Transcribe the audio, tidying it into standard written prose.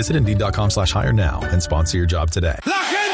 Visit Indeed.com/hire now and sponsor your job today. La gente